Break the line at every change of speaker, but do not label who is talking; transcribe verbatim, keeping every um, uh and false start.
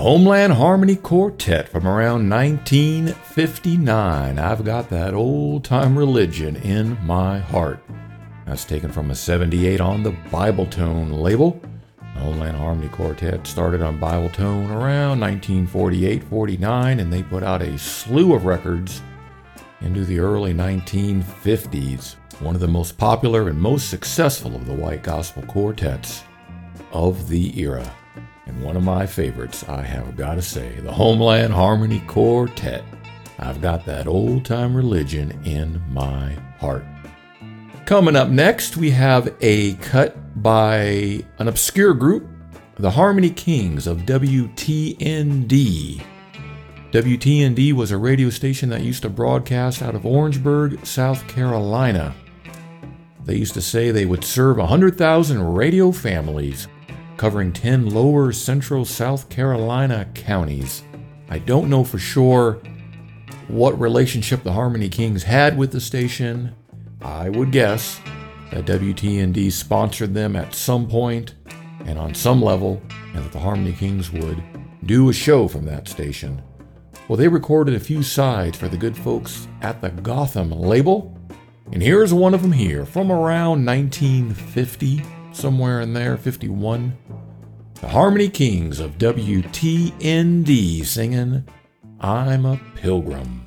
Homeland Harmony Quartet from around nineteen fifty-nine. I've got that old-time religion in my heart. That's taken from a seventy-eight on the Bibletone label. The Homeland Harmony Quartet started on Bibletone around nineteen forty-eight forty-nine, and they put out a slew of records into the early nineteen fifties. One of the most popular and most successful of the white gospel quartets of the era. And one of my favorites, I have got to say, the Homeland Harmony Quartet. I've got that old-time religion in my heart. Coming up next, we have a cut by an obscure group, the Harmony Kings of W T N D. W T N D was a radio station that used to broadcast out of Orangeburg, South Carolina. They used to say they would serve one hundred thousand radio families, covering ten lower central South Carolina counties. I don't know for sure what relationship the Harmony Kings had with the station. I would guess that W T N D sponsored them at some point and on some level, and that the Harmony Kings would do a show from that station. Well, they recorded a few sides for the good folks at the Gotham label, and here's one of them here from around nineteen fifty, somewhere in there, fifty-one. The Harmony Kings of W T N D singing, I'm a Pilgrim.